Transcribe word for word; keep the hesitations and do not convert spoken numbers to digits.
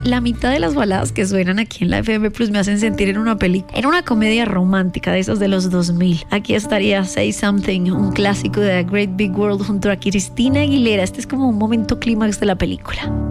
La mitad de las baladas que suenan aquí en la F M Plus me hacen sentir en una película, en una comedia romántica de esos de los dos mil. Aquí estaría Say Something, un clásico de The Great Big World junto a Cristina Aguilera. Este es como un momento clímax de la película.